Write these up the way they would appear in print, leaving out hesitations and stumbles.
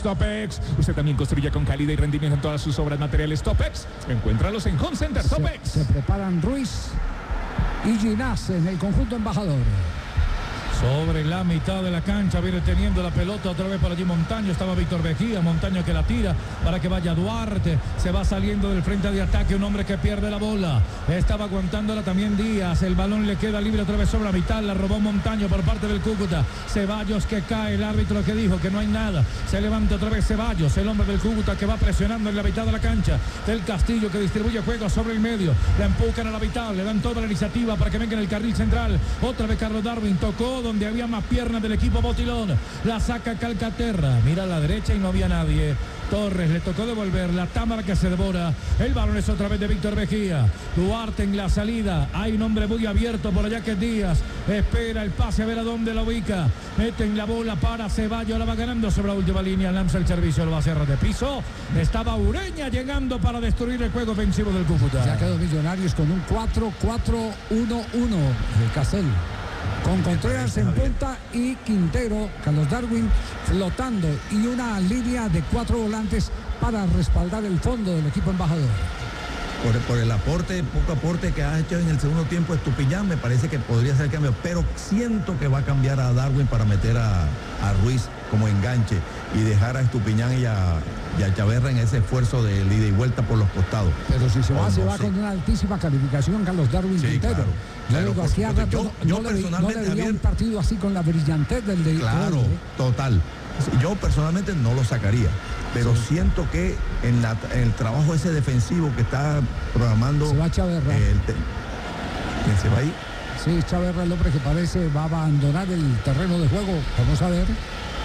Topex. Usted también construye con calidad y rendimiento en todas sus obras materiales Topex. Encuéntralos en Home Center Topex. Se preparan Ruiz y Ginás en el conjunto embajador. Sobre la mitad de la cancha viene teniendo la pelota otra vez por allí Montaño. Estaba Víctor Mejía, Montaño que la tira para que vaya Duarte. Se va saliendo del frente de ataque un hombre que pierde la bola. Estaba aguantándola también Díaz. El balón le queda libre otra vez sobre la mitad. La robó Montaño por parte del Cúcuta. Ceballos que cae. El árbitro que dijo que no hay nada. Se levanta otra vez Ceballos, el hombre del Cúcuta que va presionando en la mitad de la cancha. Del Castillo que distribuye juego sobre el medio. La empujan a la mitad. Le dan toda la iniciativa para que venga en el carril central. Otra vez Carlos Darwin tocó donde había más piernas del equipo Botilón. La saca Calcaterra. Mira a la derecha y no había nadie. Torres le tocó devolverla. Támara que se devora. El balón es otra vez de Víctor Mejía. Duarte en la salida. Hay un hombre muy abierto por allá que es Díaz. Espera el pase a ver a dónde la ubica. Meten la bola para Ceballos. La va ganando sobre la última línea. Lanza el servicio. Lo va a cerrar de piso. Estaba Ureña llegando para destruir el juego ofensivo del Cúcuta. Ya quedó Millonarios con un 4-4-1-1 de Castel. Con Contreras en punta y Quintero, Carlos Darwin flotando y una línea de 4 volantes para respaldar el fondo del equipo embajador. Por el aporte, poco aporte que ha hecho en el segundo tiempo Estupiñán, me parece que podría ser cambio, pero siento que va a cambiar a Darwin para meter a Ruiz como enganche y dejar a Estupiñán y a Chaverra en ese esfuerzo de ida y vuelta por los costados. Pero si se va con una altísima calificación Carlos Darwin Quintero. Claro, yo digo, hacía rato no le veía un partido así con la brillantez del de claro, total. Yo personalmente no lo sacaría, pero siento que en el trabajo ese defensivo que está programando... Se va Chaverra. ¿Quién se va ahí? Sí, Chaverra, el hombre que parece va a abandonar el terreno de juego. Vamos a ver.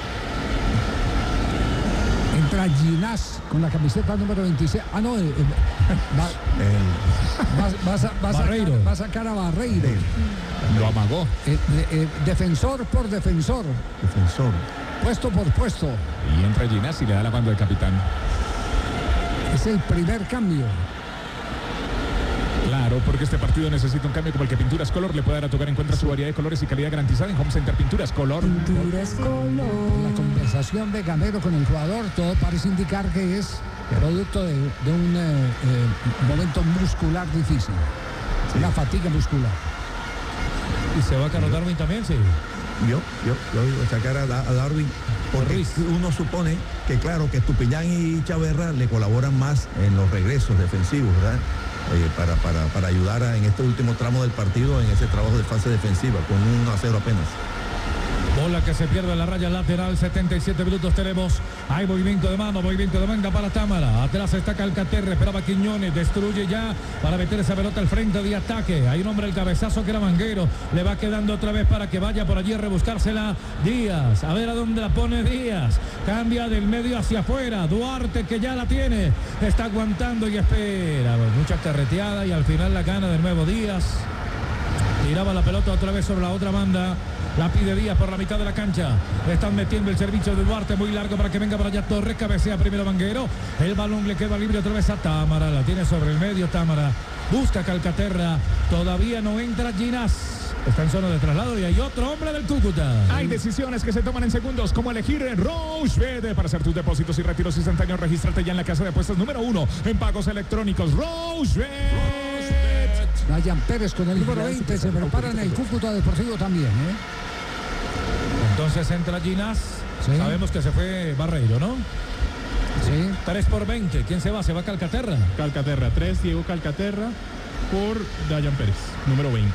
Entra Ginás con la camiseta número 26. Ah, no, va a sacar a Barreiro. Lo amagó. Defensor por defensor. Puesto por puesto. Y entra Ginás y le da la mano del capitán. Es el primer cambio. Claro, porque este partido necesita un cambio como el que Pinturas Color le puede dar a tocar. Encuentra su variedad de colores y calidad garantizada en Home Center Pinturas Color. Pinturas Color. La conversación de Gamero con el jugador, todo parece indicar que es producto de un momento muscular difícil. Una fatiga muscular. Y se va a Carlos Darwin también, sí. Yo digo sacar a Darwin porque uno supone que claro que Estupiñán y Chaverra le colaboran más en los regresos defensivos, ¿verdad? Para ayudar en este último tramo del partido en ese trabajo de fase defensiva con 1-0 apenas. Bola que se pierde en la raya lateral, 77 minutos tenemos. Hay movimiento de mano, movimiento de manga para Támara. Atrás está Calcaterra, esperaba Quiñones, destruye ya para meter esa pelota al frente de ataque. Hay un hombre el cabezazo que era Vanguero. Le va quedando otra vez para que vaya por allí a rebuscársela Díaz. A ver a dónde la pone Díaz. Cambia del medio hacia afuera. Duarte que ya la tiene. Está aguantando y espera. Mucha carreteada y al final la gana de nuevo Díaz. Tiraba la pelota otra vez sobre la otra banda. La pide Díaz por la mitad de la cancha. Están metiendo el servicio de Duarte muy largo para que venga para allá Torres. Cabecea primero Vanguero. El balón le queda libre otra vez a Támara. La tiene sobre el medio Támara. Busca Calcaterra. Todavía no entra Ginás. Está en zona de traslado y hay otro hombre del Cúcuta. Hay decisiones que se toman en segundos, como elegir Rochebet para hacer tus depósitos y retiros instantáneos. Regístrate ya en la casa de apuestas número 1 en pagos electrónicos. Rochebet. Ryan Pérez con el número 20 se prepara en el Cúcuta Deportivo también. Entonces entra Ginás. Sí. Sabemos que se fue Barreiro, ¿no? Sí. 3 por 20. ¿Quién se va? Se va Calcaterra. Calcaterra, 3, Diego Calcaterra por Dayan Pérez, número 20.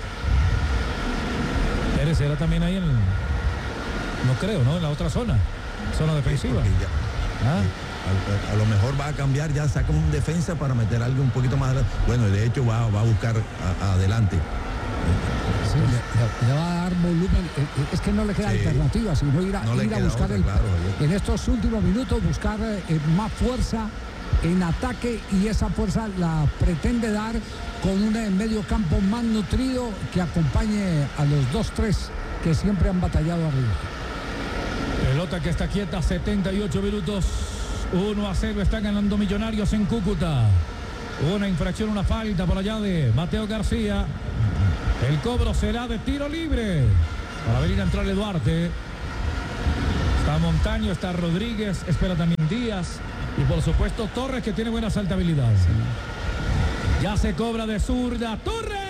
Pérez era también ahí no creo, ¿no? En la otra zona defensiva. A lo mejor va a cambiar, ya saca un defensa para meter algo un poquito más. Bueno, de hecho va a buscar adelante. Sí, le va a dar volumen. Es que no le queda alternativa, sino ir a buscar en estos últimos minutos, buscar más fuerza en ataque, y esa fuerza la pretende dar con un medio campo más nutrido que acompañe a los 2-3 que siempre han batallado arriba. Pelota que está quieta, 78 minutos. 1-0 está ganando Millonarios en Cúcuta. Una infracción, una falta por allá de Mateo García. El cobro será de tiro libre para venir a entrarle Duarte. Está Montaño, está Rodríguez, espera también Díaz. Y por supuesto Torres, que tiene buena saltabilidad. Ya se cobra de zurda. ¡Torres!